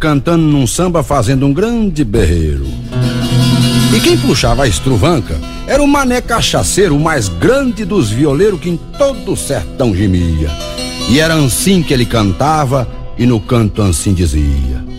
cantando num samba fazendo um grande berreiro. E quem puxava a estruvanca era o mané cachaceiro, o mais grande dos violeiros que em todo o sertão gemia. E era assim que ele cantava e no canto assim dizia: